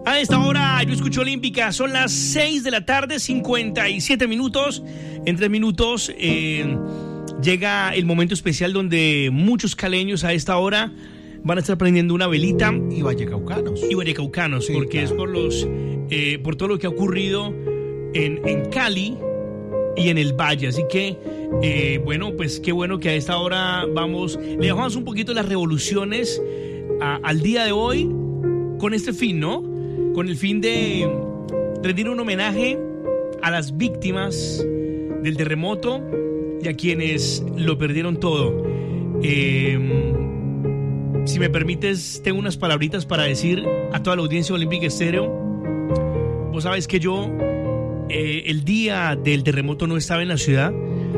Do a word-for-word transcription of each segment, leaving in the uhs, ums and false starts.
A esta hora yo escucho Olímpica, son las seis de la tarde, cincuenta y siete minutos. En tres minutos eh, llega el momento especial donde muchos caleños a esta hora van a estar prendiendo una velita. Y vallecaucanos. Y vallecaucanos, sí, porque claro. es por los eh, por todo lo que ha ocurrido en, en Cali y en el Valle. Así que, eh, bueno, pues qué bueno que a esta hora vamos, le dejamos un poquito las revoluciones a, al día de hoy con este fin, ¿no? Con el fin de rendir un homenaje a las víctimas del terremoto y a quienes lo perdieron todo. Eh, si me permites, tengo unas palabritas para decir a toda la audiencia de Olímpica Estéreo. Vos sabes que yo eh, el día del terremoto no estaba en la ciudad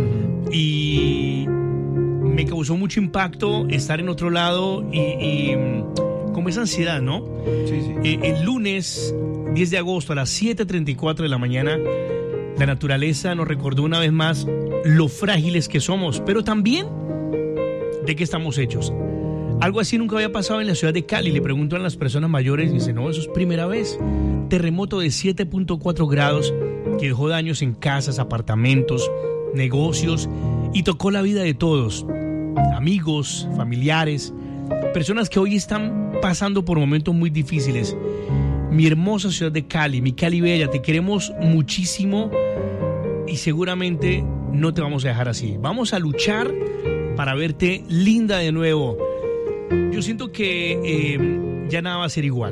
y me causó mucho impacto estar en otro lado y... y como esa ansiedad, ¿no? Sí, sí. Eh, el lunes diez de agosto a las siete treinta y cuatro de la mañana, la naturaleza nos recordó una vez más lo frágiles que somos, pero también de qué estamos hechos. Algo así nunca había pasado en la ciudad de Cali. Le preguntan a las personas mayores y dicen, no, eso es primera vez. Terremoto de siete punto cuatro grados que dejó daños en casas, apartamentos, negocios y tocó la vida de todos. Amigos, familiares, personas que hoy están pasando por momentos muy difíciles. Mi hermosa ciudad de Cali, mi Cali bella, te queremos muchísimo y seguramente no te vamos a dejar así. Vamos a luchar para verte linda de nuevo. Yo siento que eh, ya nada va a ser igual.